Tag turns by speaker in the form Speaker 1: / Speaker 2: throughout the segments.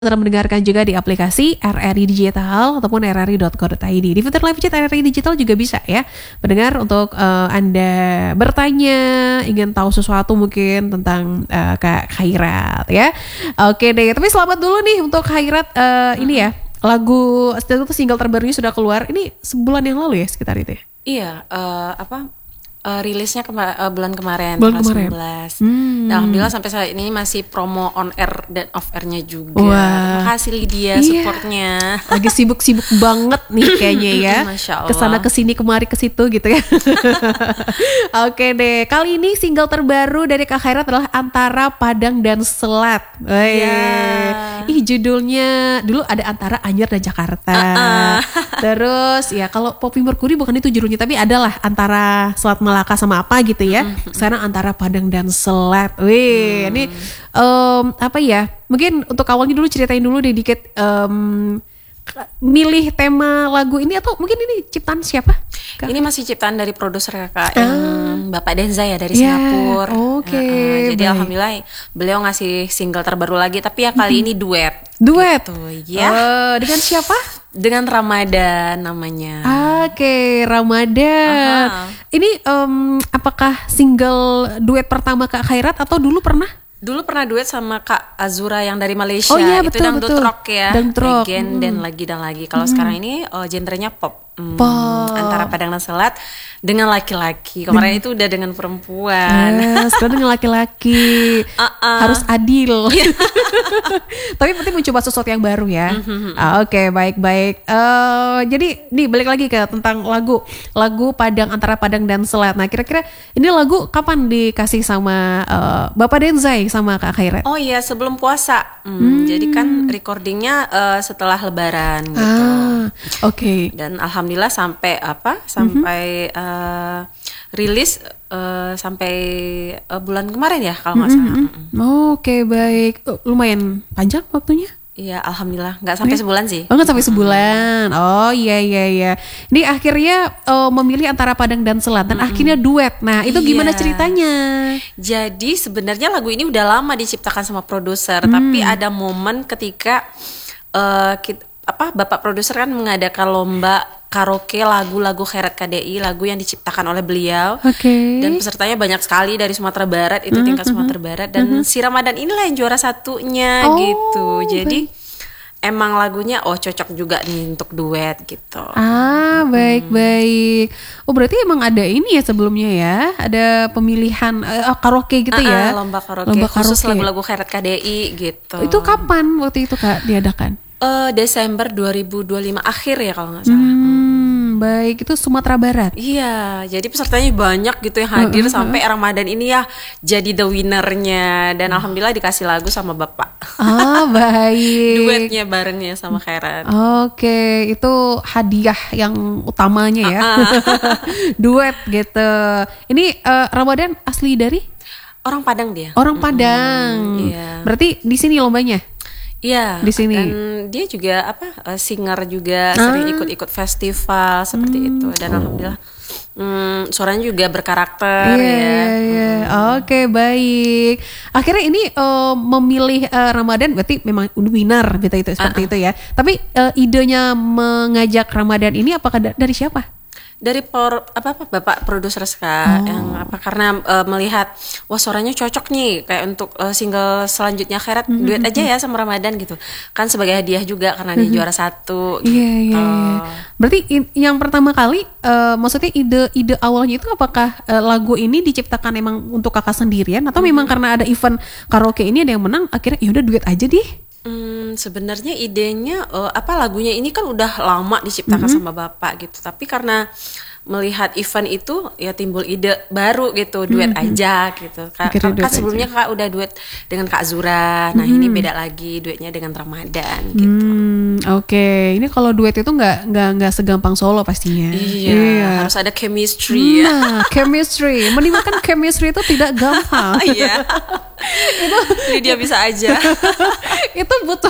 Speaker 1: mendengarkan juga di aplikasi RRI Digital ataupun rri.co.id. Di fitur live chat RRI Digital juga bisa ya pendengar untuk Anda bertanya, ingin tahu sesuatu mungkin tentang Kak Khairat ya. Oke deh, tapi selamat dulu nih untuk Khairat ini ya. Lagu itu single terbarunya sudah keluar. Ini sebulan yang lalu ya sekitar itu ya.
Speaker 2: Iya, rilisnya bulan kemarin,
Speaker 1: bulan
Speaker 2: tanggal
Speaker 1: kemarin.
Speaker 2: 19. Nah, alhamdulillah sampai saat ini masih promo on air dan off airnya juga.
Speaker 1: Wah.
Speaker 2: Terima kasih Lydia supportnya.
Speaker 1: Lagi sibuk-sibuk banget nih kayaknya ya.
Speaker 2: Masya Allah.
Speaker 1: Kesana kesini kemari ke situ gitu ya. Oke deh, kali ini single terbaru dari Kak Khairat adalah Antara Padang dan Selat.
Speaker 2: Iya.
Speaker 1: Ih, judulnya dulu ada Antara Anyer dan Jakarta. Terus ya kalau Poppy Mercury bukan itu judulnya, tapi adalah Antara Selat Melaka sama apa gitu ya. Sekarang Antara Padang dan Selat. Wih, ini apa ya? Mungkin untuk awalnya dulu ceritain dulu deh dikit milih tema lagu ini, atau mungkin ini ciptaan siapa? Kak?
Speaker 2: Ini masih ciptaan dari produser kakak yang Bapak Denza ya dari Singapura.
Speaker 1: Oke,
Speaker 2: jadi
Speaker 1: baik.
Speaker 2: alhamdulillah beliau ngasih single terbaru lagi, tapi ya kali ini duet.
Speaker 1: Duet.
Speaker 2: Gitu, ya.
Speaker 1: Dengan siapa?
Speaker 2: Dengan Ramadan namanya.
Speaker 1: Oke, Ramadan.
Speaker 2: Aha.
Speaker 1: Ini apakah single duet pertama Kak Khairat atau dulu pernah?
Speaker 2: Dulu pernah duet sama Kak Azura yang dari Malaysia.
Speaker 1: Oh iya,
Speaker 2: itu
Speaker 1: betul,
Speaker 2: dangdut
Speaker 1: betul.
Speaker 2: rock ya.
Speaker 1: Dangdut rock.
Speaker 2: Again dan lagi. Kalau sekarang ini genrenya pop.
Speaker 1: Pop.
Speaker 2: Antara Padang dan Selat dengan laki-laki. Kemarin itu udah dengan perempuan.
Speaker 1: Sekarang dengan laki-laki. Harus adil. Tapi penting mencoba sesuatu yang baru ya. Oke, baik-baik. Jadi nih balik lagi ke tentang lagu Padang, Antara Padang dan Selat. Nah, kira-kira ini lagu kapan dikasih sama Bapak Denzai sama Kak Khairat?
Speaker 2: Oh iya, sebelum puasa. Jadi kan recordingnya setelah Lebaran gitu.
Speaker 1: Oke.
Speaker 2: Dan alhamdulillah sampai rilis sampai bulan kemarin ya kalau nggak salah.
Speaker 1: Oke, baik. Lumayan panjang waktunya?
Speaker 2: Iya, alhamdulillah nggak sampai sebulan sih.
Speaker 1: Oh, nggak sampai sebulan. Oh iya. Ini akhirnya memilih Antara Padang dan Selat dan akhirnya duet. Nah, itu gimana ceritanya?
Speaker 2: Jadi sebenarnya lagu ini udah lama diciptakan sama produser, tapi ada momen ketika Bapak produser kan mengadakan lomba karaoke lagu-lagu Khairat KDI, lagu yang diciptakan oleh beliau.
Speaker 1: Oke.
Speaker 2: Dan pesertanya banyak sekali dari Sumatera Barat, itu tingkat Sumatera Barat, dan si Ramadan inilah yang juara satunya gitu. Jadi emang lagunya cocok juga nih untuk duet gitu.
Speaker 1: Baik. Oh, berarti emang ada ini ya sebelumnya ya, ada pemilihan karaoke gitu ya?
Speaker 2: Lomba karaoke khusus lagu-lagu Khairat KDI gitu.
Speaker 1: Itu kapan waktu itu Kak diadakan?
Speaker 2: Desember 2025 akhir ya kalau nggak salah.
Speaker 1: Baik, itu Sumatera Barat.
Speaker 2: Iya, jadi pesertanya banyak gitu yang hadir sampai Ramadan ini ya jadi the winnernya, dan alhamdulillah dikasih lagu sama Bapak.
Speaker 1: Baik.
Speaker 2: Duetnya barengnya sama Khairat.
Speaker 1: Oke, itu hadiah yang utamanya ya. Duet gitu. Ini Ramadan asli dari?
Speaker 2: Orang Padang dia.
Speaker 1: Orang Padang.
Speaker 2: Iya.
Speaker 1: Berarti di sini lombanya?
Speaker 2: Iya,
Speaker 1: di sini.
Speaker 2: Dan dia juga singer juga, sering ikut-ikut festival seperti itu, dan alhamdulillah suaranya juga berkarakter ya.
Speaker 1: Oke, baik. Akhirnya ini memilih Ramadan berarti memang winner gitu itu seperti itu ya. Tapi idenya mengajak Ramadan ini apakah dari siapa?
Speaker 2: Dari Bapak produser yang karena melihat wah suaranya cocok nih kayak untuk single selanjutnya Khairat duet aja ya sama Ramadan gitu kan, sebagai hadiah juga karena dia juara satu gitu.
Speaker 1: Iya. Berarti yang pertama kali maksudnya ide awalnya itu apakah lagu ini diciptakan emang untuk kakak sendirian atau memang karena ada event karaoke ini ada yang menang akhirnya ya udah duet aja deh?
Speaker 2: Sebenarnya idenya lagunya ini kan udah lama diciptakan sama Bapak gitu, tapi karena melihat event itu ya timbul ide baru gitu, duet aja gitu. Kan sebelumnya Kak udah duet dengan Kak Azura. Nah, ini beda lagi duetnya dengan Ramadan gitu.
Speaker 1: Oke. Ini kalau duet itu nggak segampang solo pastinya.
Speaker 2: Iya. Harus ada chemistry ya.
Speaker 1: Chemistry. Menimbulkan chemistry itu tidak gampang.
Speaker 2: Iya. Itu dia bisa aja.
Speaker 1: Itu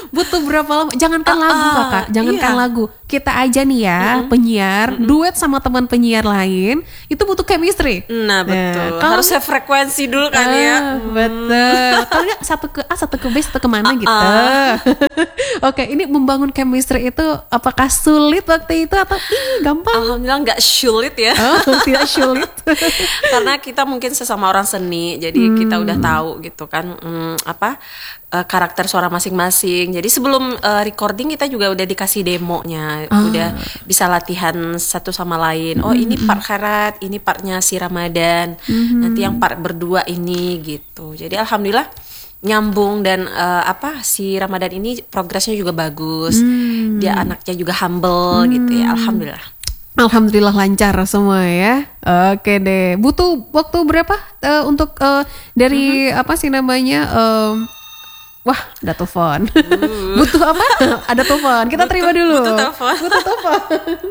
Speaker 1: Butuh berapa lama? Jangankan lagu kakak, jangankan
Speaker 2: iya.
Speaker 1: lagu. Kita aja nih ya penyiar duet sama teman penyiar lain itu butuh chemistry.
Speaker 2: Nah betul.
Speaker 1: kalau-
Speaker 2: Harus sefrekuensi dulu kan ya.
Speaker 1: Betul. Kalau nggak satu ke A, satu ke B, satu ke mana gitu. Oke, ini membangun chemistry itu apakah sulit waktu itu atau gampang?
Speaker 2: Alhamdulillah nggak sulit ya.
Speaker 1: Oh, tidak sulit.
Speaker 2: Karena kita mungkin sesama orang seni, jadi kita udah tahu gitu kan karakter suara masing-masing. Jadi sebelum recording kita juga udah dikasih demonya, udah bisa latihan satu sama lain. Oh ini part Khairat, ini partnya si Ramadan, nanti yang part berdua ini gitu. Jadi alhamdulillah nyambung dan si Ramadan ini progresnya juga bagus. Dia anaknya juga humble gitu ya. Alhamdulillah.
Speaker 1: Alhamdulillah lancar semua ya. Oke deh. Butuh waktu berapa untuk dari apa sih namanya? Wah, ada telepon. Butuh apa? Ada telepon. Kita terima dulu.
Speaker 2: Butuh telepon.
Speaker 1: Butuh telepon.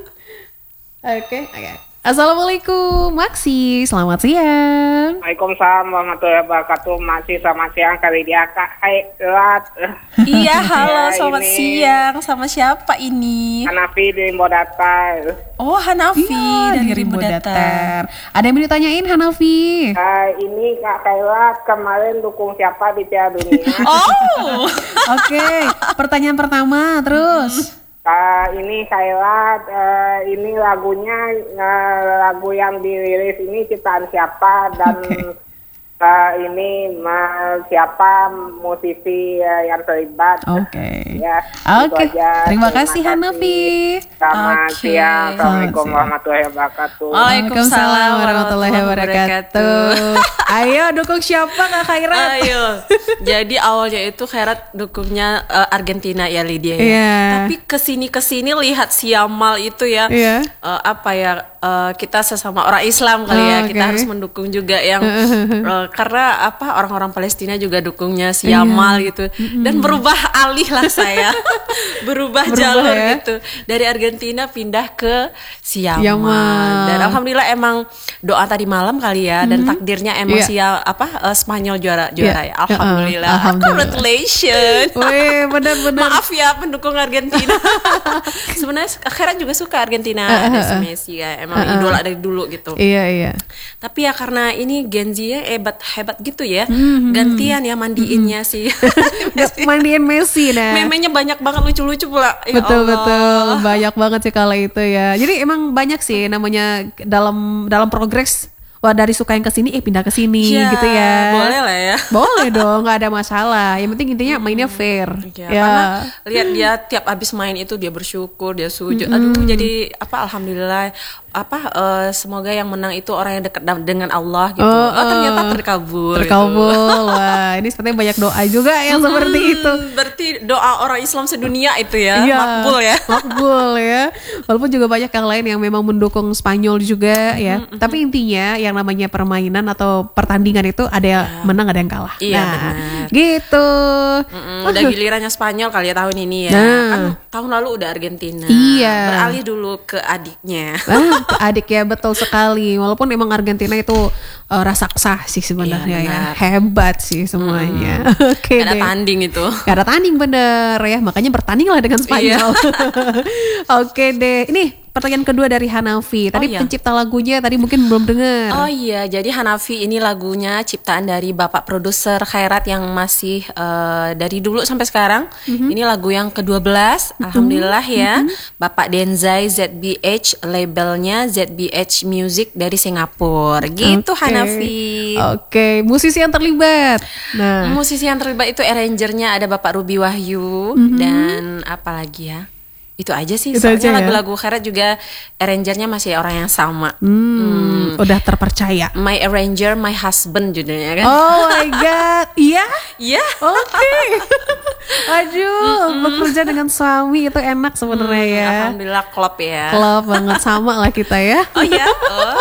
Speaker 1: Oke. Assalamualaikum, Maksi. Selamat siang.
Speaker 3: Waalaikumsalam warahmatullahi wabarakatuh. Masih sama siang kali dia Kak Khairat.
Speaker 2: Iya, halo,
Speaker 3: Ya,
Speaker 2: selamat
Speaker 3: ini
Speaker 2: siang. Sama siapa ini?
Speaker 3: Hanafi di Modata.
Speaker 2: Oh, Hanafi dari Rimbo Datar.
Speaker 1: Ada yang mau ditanyain Hanafi?
Speaker 3: Ini Kak Khairat kemarin dukung siapa di Piala Dunia?
Speaker 2: Oh,
Speaker 1: Oke, pertanyaan pertama terus.
Speaker 3: Ini Khairat, ini lagunya lagu yang dirilis ini ciptaan siapa dan ini siapa musisi yang terlibat?
Speaker 1: Oke.
Speaker 3: Ya,
Speaker 1: Oke.
Speaker 3: itu aja.
Speaker 1: Terima kasih Hanafi.
Speaker 3: Selamat
Speaker 2: Oke.
Speaker 3: siang. Assalamualaikum
Speaker 1: Selamat siang.
Speaker 3: warahmatullahi wabarakatuh.
Speaker 2: Waalaikumsalam
Speaker 1: warahmatullahi wabarakatuh. Ayo dukung siapa Kak Khairat?
Speaker 2: ayo. Jadi awalnya itu Khairat dukungnya Argentina ya Lydia ya.
Speaker 1: Iya.
Speaker 2: Tapi kesini lihat si Yamal itu ya.
Speaker 1: Iya.
Speaker 2: Kita sesama orang Islam kali ya. Kita
Speaker 1: Oke.
Speaker 2: harus mendukung juga yang karena orang Palestina juga dukungnya si Yamal gitu. Dan berubah alih lah saya. berubah jalur
Speaker 1: ya.
Speaker 2: gitu. Dari Argentina pindah ke si Yamal.
Speaker 1: Yamal.
Speaker 2: Dan alhamdulillah emang doa tadi malam kali ya dan takdirnya emang
Speaker 1: Iya.
Speaker 2: Spanyol juara
Speaker 1: Iya.
Speaker 2: ya. Alhamdulillah.
Speaker 1: Alhamdulillah.
Speaker 2: Congratulations.
Speaker 1: Wih, benar-benar.
Speaker 2: Maaf ya pendukung Argentina. Sebenarnya Khairat juga suka Argentina, ada si Messi ya. Emang idola dari dulu gitu.
Speaker 1: Iya.
Speaker 2: Tapi ya karena ini Gen Z ya hebat gitu ya. Gantian ya mandiinnya sih.
Speaker 1: Mandiin Messi nah.
Speaker 2: Memenya banyak banget lucu-lucu pula. Ya
Speaker 1: Betul
Speaker 2: Allah.
Speaker 1: banyak banget sih kala itu ya. Jadi emang banyak sih namanya dalam progres. Wah dari suka yang kesini pindah ke sini
Speaker 2: Ya,
Speaker 1: gitu ya.
Speaker 2: boleh lah ya.
Speaker 1: Boleh dong, nggak ada masalah. Yang penting intinya mainnya fair.
Speaker 2: Ya,
Speaker 1: Ya.
Speaker 2: karena lihat dia tiap habis main itu dia bersyukur, dia sujud. Aduh, jadi alhamdulillah semoga yang menang itu orang yang dekat dengan Allah gitu. Ternyata terkabul.
Speaker 1: Terkabul. Wah, ini sepertinya banyak doa juga yang seperti itu.
Speaker 2: Berarti doa orang Islam sedunia itu ya,
Speaker 1: Iya,
Speaker 2: makbul ya.
Speaker 1: Makbul ya. Walaupun juga banyak yang lain yang memang mendukung Spanyol juga ya. Tapi intinya yang namanya permainan atau pertandingan itu ada yang menang ada yang kalah.
Speaker 2: Iya,
Speaker 1: nah,
Speaker 2: benar.
Speaker 1: gitu.
Speaker 2: Udah gilirannya Spanyol kali ya tahun ini ya.
Speaker 1: Nah.
Speaker 2: Kan tahun lalu udah Argentina.
Speaker 1: Iya.
Speaker 2: Beralih dulu ke adiknya.
Speaker 1: Adik ya betul sekali. Walaupun emang Argentina itu raksasa sih sebenarnya
Speaker 2: Iya,
Speaker 1: ya.
Speaker 2: benar.
Speaker 1: Hebat sih semuanya. Oke
Speaker 2: Gak ada
Speaker 1: deh.
Speaker 2: tanding itu.
Speaker 1: Gak ada tanding bener ya. Makanya bertandinglah dengan Spanyol. Oke deh. Ini pertanyaan kedua dari Hanafi. Tadi
Speaker 2: iya.
Speaker 1: pencipta lagunya tadi mungkin belum dengar.
Speaker 2: Oh iya, jadi Hanafi ini lagunya ciptaan dari bapak produser Khairat yang masih dari dulu sampai sekarang. Ini lagu yang ke-12, alhamdulillah ya. Bapak Denzai ZBH, labelnya ZBH Music dari Singapura. Gitu
Speaker 1: Oke.
Speaker 2: Hanafi.
Speaker 1: Oke, musisi yang terlibat. Nah,
Speaker 2: Musisi yang terlibat itu arrangernya ada Bapak Ruby Wahyu dan apa lagi ya? Itu aja sih.
Speaker 1: Itu
Speaker 2: Soalnya
Speaker 1: aja ya?
Speaker 2: lagu-lagu Khairat juga arrangernya masih orang yang sama.
Speaker 1: udah terpercaya.
Speaker 2: My Arranger, My Husband judulnya kan.
Speaker 1: Oh my god, iya?
Speaker 2: Iya.
Speaker 1: Oke. Aduh, bekerja dengan suami itu enak sebenarnya ya.
Speaker 2: Alhamdulillah klop ya.
Speaker 1: Klop banget sama lah kita ya.
Speaker 2: Oh iya. Oh.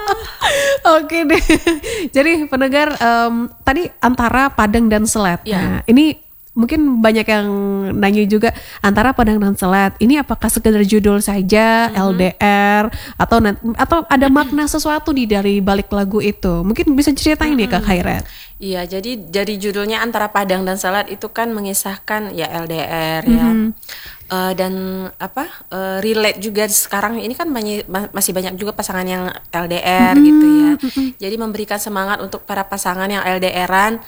Speaker 1: Oke deh. Jadi pendengar tadi antara Padang dan Selat.
Speaker 2: Ya.
Speaker 1: Nah, ini mungkin banyak yang nanya juga antara Padang dan Selat. Ini apakah sekedar judul saja LDR atau ada makna sesuatu di dari balik lagu itu? Mungkin bisa ceritain nih Kak Khairat.
Speaker 2: Iya, jadi dari judulnya Antara Padang dan Salad itu kan mengisahkan ya LDR ya. Dan relate juga sekarang ini kan masih banyak juga pasangan yang LDR gitu ya. Jadi memberikan semangat untuk para pasangan yang LDRan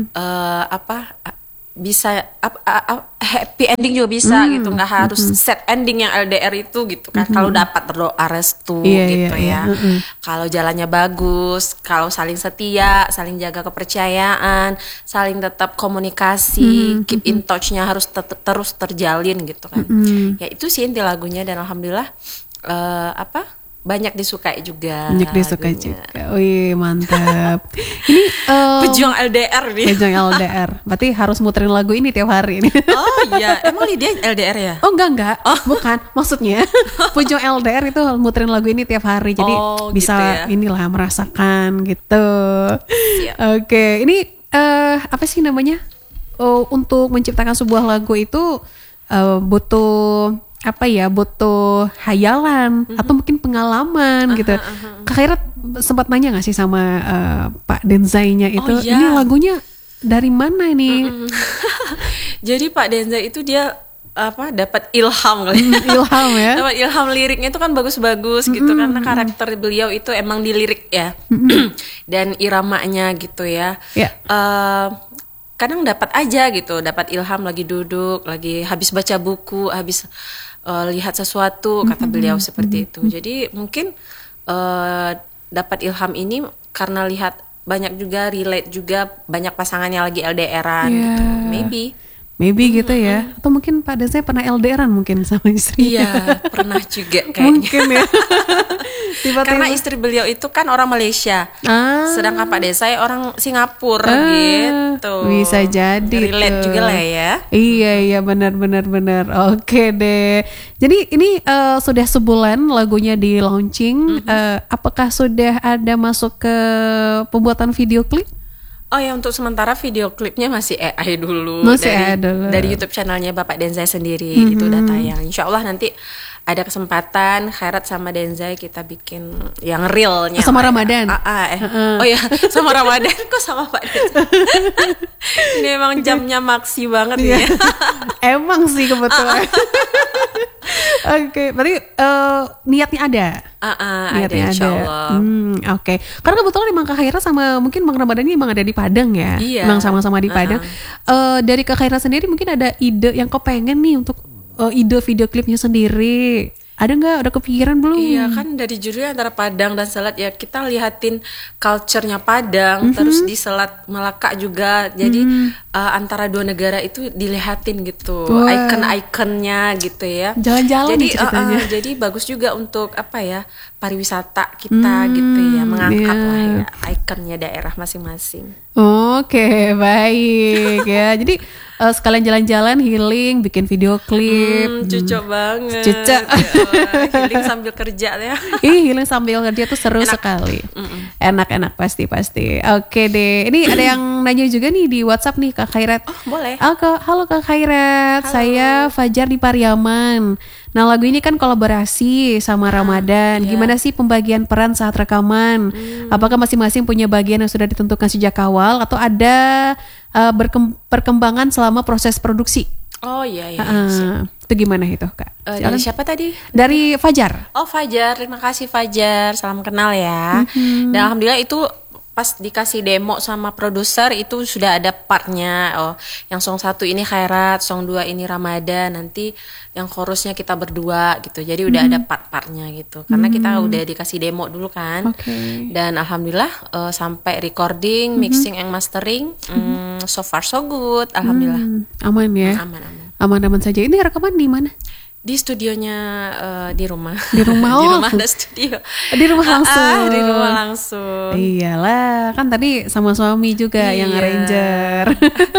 Speaker 2: bisa happy ending juga bisa gitu, nggak harus sad ending yang LDR itu gitu kan. Kalau dapat berdoa restu gitu ya. Kalau jalannya bagus, kalau saling setia, saling jaga kepercayaan, saling tetap komunikasi, keep in touch-nya harus terus terjalin gitu kan. Ya itu sih inti lagunya, dan alhamdulillah banyak disukai juga.
Speaker 1: Banyak disukai juga. Wih, mantap. Ini
Speaker 2: pejuang LDR nih.
Speaker 1: Pejuang LDR. Berarti harus muterin lagu ini tiap hari nih.
Speaker 2: Oh iya, emang dia LDR ya?
Speaker 1: Oh enggak. Bukan. Maksudnya pejuang LDR itu harus muterin lagu ini tiap hari. Jadi bisa gitu ya? Inilah merasakan gitu. Oke, ini apa sih namanya? Untuk menciptakan sebuah lagu itu butuh butuh hayalan atau mungkin pengalaman gitu. Kak Khairat sempat nanya nggak sih sama Pak Denzai-nya itu, ini lagunya dari mana ini?
Speaker 2: Jadi Pak Denzai itu dia dapat ilham kali.
Speaker 1: Ilham ya.
Speaker 2: Dapat ilham, liriknya itu kan bagus-bagus gitu, karena karakter beliau itu emang di lirik ya. Dan iramanya gitu ya. Kadang dapat aja gitu, dapat ilham lagi duduk, lagi habis baca buku, habis lihat sesuatu, kata beliau seperti itu. Jadi mungkin dapat ilham ini karena lihat banyak juga, relate juga banyak pasangan yang lagi LDRan gitu,
Speaker 1: maybe gitu ya. Atau mungkin Pak Denzai pernah LDRan mungkin sama istrinya.
Speaker 2: Iya, pernah juga kayaknya.
Speaker 1: Mungkin ya. Tiba-tiba.
Speaker 2: Karena istri beliau itu kan orang Malaysia, sedangkan Pak Denzai orang Singapura gitu.
Speaker 1: Bisa jadi.
Speaker 2: Relate juga lah ya.
Speaker 1: Iya benar. Oke deh. Jadi ini sudah sebulan lagunya di launching. Apakah sudah ada masuk ke pembuatan video klip?
Speaker 2: Oh ya, untuk sementara video klipnya masih AI dulu. Dari YouTube channelnya Bapak Denzai sendiri itu udah tayang. Insya Allah nanti ada kesempatan Khairat sama Denzai kita bikin yang realnya.
Speaker 1: Sama Ramadan.
Speaker 2: Oh ya, sama Ramadan kok sama Pak Denzai. Ini emang jamnya maksi banget ya.
Speaker 1: Emang sih kebetulan. Oke, berarti niatnya ada.
Speaker 2: Niatnya ada, insya Allah.
Speaker 1: Oke. Karena kebetulan emang Kak Khairat sama mungkin Bang Ramadan ini emang ada di Padang ya.
Speaker 2: Iya.
Speaker 1: Emang sama-sama di Padang. Dari Kak Khairat sendiri mungkin ada ide yang kepengen nih untuk ide video klipnya sendiri. Ada nggak? Udah kepikiran belum?
Speaker 2: Iya kan, dari judulnya Antara Padang dan Salad ya, kita lihatin culture-nya Padang, terus di Selat Melaka juga. Jadi antara dua negara itu dilihatin gitu, icon-iconnya gitu ya.
Speaker 1: Jalan-jalan
Speaker 2: jadi
Speaker 1: ceritanya.
Speaker 2: Jadi bagus juga untuk pariwisata kita gitu ya, mengangkat lah ya ikonnya daerah masing-masing.
Speaker 1: Oke, baik ya. Jadi sekalian jalan-jalan, healing, bikin video klip.
Speaker 2: Cocok banget.
Speaker 1: Cocok.
Speaker 2: Healing sambil kerja ya.
Speaker 1: Healing sambil kerja tuh seru sekali. Enak pasti. Oke deh. Ini ada yang nanya juga nih di WhatsApp nih Kak Khairat.
Speaker 2: Oh, boleh.
Speaker 1: Halo Kak Khairat.
Speaker 2: Halo.
Speaker 1: Saya Fajar di Pariaman. Nah, lagu ini kan kolaborasi sama Ramadan. Gimana sih pembagian peran saat rekaman? Apakah masing-masing punya bagian yang sudah ditentukan sejak awal atau ada perkembangan selama proses produksi?
Speaker 2: Oh iya.
Speaker 1: Itu gimana itu Kak?
Speaker 2: Dari siapa tadi?
Speaker 1: Dari Fajar.
Speaker 2: Oh Fajar, terima kasih Fajar, salam kenal ya. Dan alhamdulillah itu pas dikasih demo sama produser itu sudah ada partnya. Yang song 1 ini Khairat, song 2 ini Ramadan, nanti yang chorusnya kita berdua gitu. Jadi udah ada part-partnya gitu. Karena kita udah dikasih demo dulu kan. Dan alhamdulillah sampai recording, mixing and mastering, so far so good, alhamdulillah.
Speaker 1: Aman ya. Aman-aman saja. Ini rekaman di mana?
Speaker 2: Di studionya di rumah.
Speaker 1: Di rumah.
Speaker 2: Di rumah ada studio.
Speaker 1: Di rumah langsung.
Speaker 2: Di rumah langsung.
Speaker 1: Iyalah, kan tadi sama suami juga yang arranger.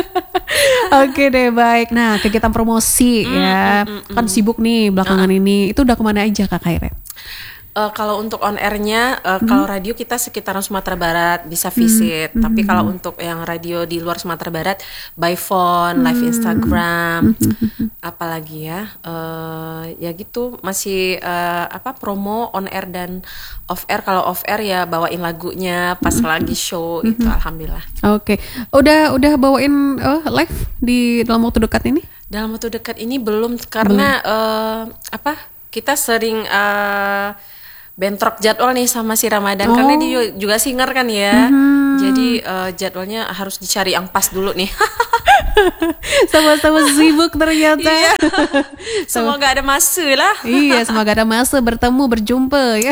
Speaker 1: Oke deh, baik. Nah, kegiatan promosi ya. Kan sibuk nih belakangan ini. Itu udah kemana aja Kak Khairat?
Speaker 2: Kalau untuk on airnya, kalau radio kita sekitaran Sumatera Barat bisa visit. Tapi kalau untuk yang radio di luar Sumatera Barat, by phone, live Instagram, apalagi ya, ya gitu masih promo on air dan off air. Kalau off air ya bawain lagunya pas lagi show itu, alhamdulillah.
Speaker 1: Oke, udah bawain live di dalam waktu dekat ini?
Speaker 2: Dalam waktu dekat ini belum karena kita sering bentrok jadwal nih sama si Ramadan karena dia juga singer kan ya. Jadi jadwalnya harus dicari yang pas dulu nih.
Speaker 1: Sama-sama sibuk ternyata.
Speaker 2: Iya. Semoga ada masa lah.
Speaker 1: Iya, semoga ada masa bertemu berjumpa ya.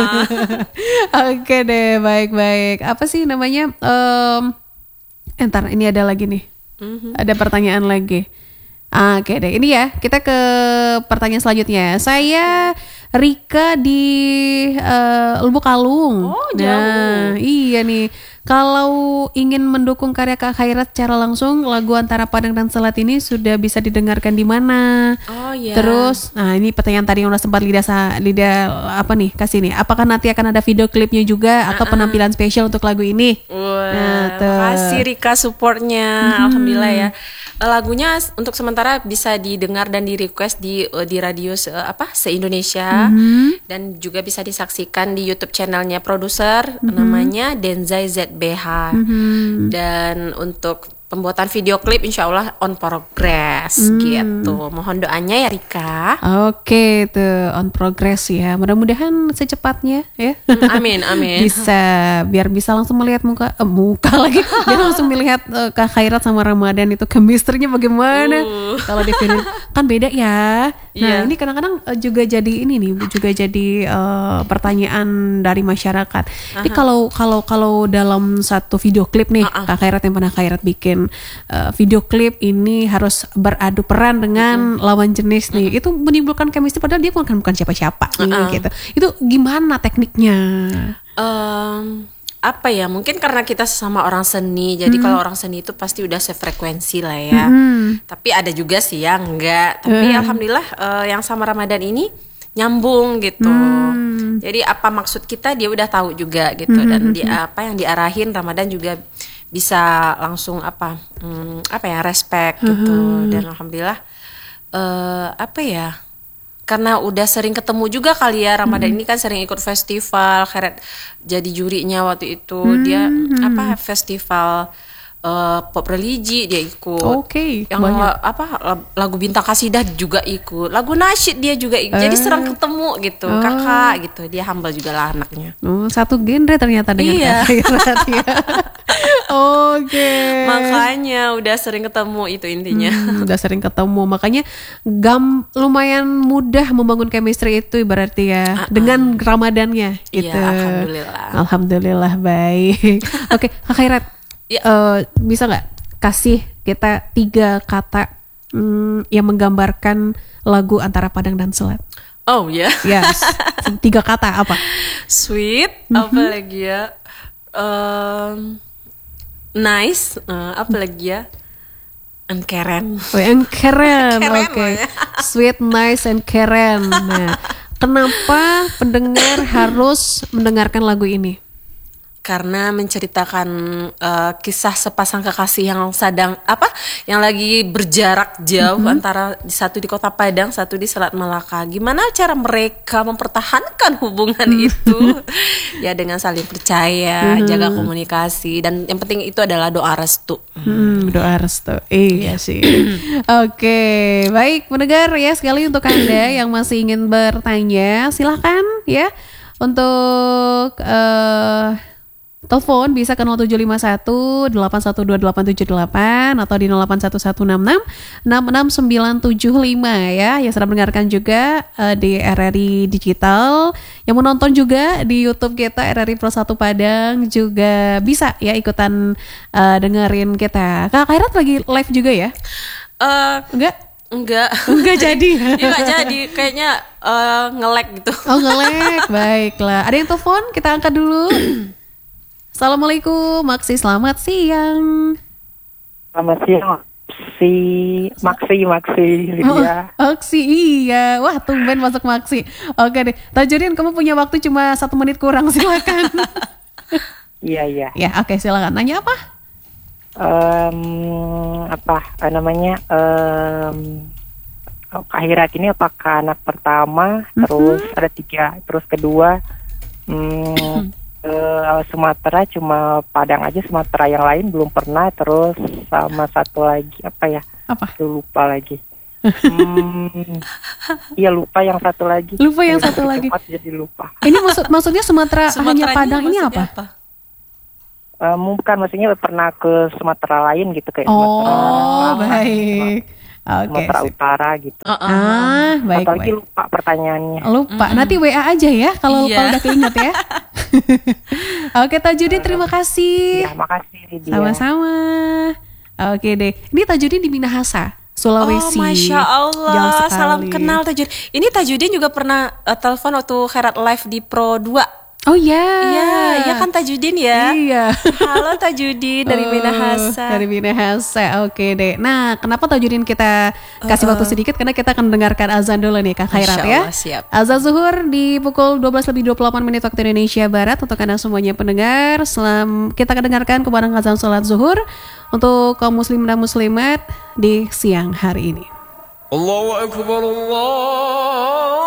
Speaker 1: Oke deh, baik. Apa sih namanya? Entar ini ada lagi nih. Ada pertanyaan lagi. Oke deh, ini ya kita ke pertanyaan selanjutnya. Saya Rika di Lubuk Kalung.
Speaker 2: Oh, jauh.
Speaker 1: Nah, iya nih. Kalau ingin mendukung karya Kak Khairat secara langsung, lagu Antara Padang dan Selat ini sudah bisa didengarkan di mana?
Speaker 2: Oh iya.
Speaker 1: Terus, nah ini pertanyaan tadi yang udah sempat Lida apa nih kasih nih? Apakah nanti akan ada video klipnya juga atau penampilan spesial untuk lagu ini?
Speaker 2: Wah, makasih Rika supportnya, alhamdulillah ya. Lagunya untuk sementara bisa didengar dan di request di radio se-Indonesia dan juga bisa disaksikan di YouTube channelnya produser namanya Denzai ZBH. Dan untuk pembuatan video klip insya Allah on progress gitu. Mohon doanya ya Rika.
Speaker 1: Oke, tuh on progress ya. Mudah-mudahan secepatnya ya.
Speaker 2: Amin.
Speaker 1: Biar bisa langsung melihat muka lagi. Biar langsung melihat Kak Khairat sama Ramadan itu chemistry-nya bagaimana. Kalau di film kan beda ya. Nah, ini kadang-kadang juga jadi pertanyaan dari masyarakat. Jadi kalau dalam satu video klip nih Kak Khairat yang pernah Khairat bikin video klip ini harus beradu peran dengan lawan jenis nih, itu menimbulkan chemistry padahal dia bukan siapa-siapa nih, gitu. Itu gimana tekniknya?
Speaker 2: Apa ya, mungkin karena kita sesama orang seni, jadi kalau orang seni itu pasti udah sefrekuensi lah ya. Tapi ada juga sih yang enggak, tapi alhamdulillah yang sama Ramadan ini nyambung gitu. Jadi apa maksud kita dia udah tahu juga gitu, dan apa yang diarahin Ramadan juga bisa langsung respect gitu. Dan alhamdulillah karena udah sering ketemu juga kali ya, Ramadan ini kan sering ikut festival, Khairat jadi jurinya waktu itu. Dia festival pop religi dia ikut. Yang lagu Bintang Kasidah juga ikut. Lagu nasyid dia juga ikut. Jadi sering ketemu gitu. Kakak gitu. Dia humble juga lah anaknya.
Speaker 1: Satu genre ternyata dengan Kak Khairat ya.
Speaker 2: Makanya udah sering ketemu itu intinya.
Speaker 1: Udah sering ketemu. Makanya lumayan mudah membangun chemistry itu berarti ya. Dengan Ramadannya gitu.
Speaker 2: Iya,
Speaker 1: Alhamdulillah baik. Oke, Kak Khairat. Bisa nggak kasih kita 3 kata yang menggambarkan lagu Antara Padang dan Selat?
Speaker 2: Oh ya.
Speaker 1: Yes. 3 kata apa?
Speaker 2: Sweet, apa lagi ya? Nice, apa lagi ya? And keren.
Speaker 1: And keren. Oke. Sweet, nice, and keren. Nah, kenapa pendengar harus mendengarkan lagu ini?
Speaker 2: Karena menceritakan kisah sepasang kekasih yang lagi berjarak jauh, antara satu di Kota Padang, satu di Selat Malaka. Gimana cara mereka mempertahankan hubungan itu? Ya dengan saling percaya, jaga komunikasi, dan yang penting itu adalah doa restu.
Speaker 1: Doa restu. Iya sih. Oke, baik pendengar ya, sekali untuk Anda yang masih ingin bertanya, silahkan ya untuk telepon bisa ke 0751 812 878 atau di 081166 66975 ya. Yang sedang mendengarkan juga di RRI Digital, yang menonton juga di YouTube kita RRI Pro 1 Padang juga bisa ya ikutan dengerin kita. Kak Khairat lagi live juga ya? Enggak jadi.
Speaker 2: Enggak jadi, kayaknya nge-lag gitu.
Speaker 1: Oh, nge-lag. Baiklah. Ada yang telepon? Kita angkat dulu. Assalamualaikum, Maksi, selamat siang.
Speaker 4: Selamat siang.
Speaker 3: Maksi Lydia.
Speaker 1: Maksi, iya. Wah, tumben masuk Maksi. Oke deh. Tajudin, kamu punya waktu cuma 1 menit kurang, silakan.
Speaker 3: Iya.
Speaker 1: Ya, oke, silakan. Nanya apa?
Speaker 3: Apa namanya? Akhirat ini apakah anak pertama, terus ada 3, terus kedua Sumatera cuma Padang aja, Sumatera yang lain belum pernah, terus sama satu lagi apa ya?
Speaker 1: Apa?
Speaker 3: Lupa lagi. Iya lupa yang satu lagi.
Speaker 1: Lupa yang satu lagi.
Speaker 3: Jadi lupa.
Speaker 1: Ini maksudnya Sumatera hanya Padang ini apa?
Speaker 3: Maksudnya pernah ke Sumatera lain gitu kayak
Speaker 1: Sumatera. Baik.
Speaker 3: Sumatera Utara gitu.
Speaker 1: Baik.
Speaker 3: Apalagi lupa pertanyaannya.
Speaker 1: Lupa. Nanti WA aja ya kalau udah keinget ya. Oke, Tajudin, terima kasih.
Speaker 3: Ya, makasih Lydia.
Speaker 1: Sama-sama. Oke deh. Ini Tajudin di Minahasa, Sulawesi.
Speaker 2: Oh, Masya Allah. Salam kenal Tajudin. Ini Tajudin juga pernah telepon waktu Khairat Live di Pro 2.
Speaker 1: Oh ya.
Speaker 2: Iya kan Tajudin ya.
Speaker 1: Iya.
Speaker 2: Halo Tajudin dari Minahasa.
Speaker 1: Dari Minahasa, oke deh. Nah, kenapa Tajudin kita kasih waktu sedikit? Karena kita akan mendengarkan azan dulu nih, Kak Khairat ya.
Speaker 2: Siap.
Speaker 1: Azan zuhur di pukul 12:28 waktu Indonesia Barat. Untuk Anda semuanya pendengar, kita akan dengarkan kumandang azan sholat zuhur untuk kaum muslim dan muslimat di siang hari ini.
Speaker 4: Allahu Akbar, Allah.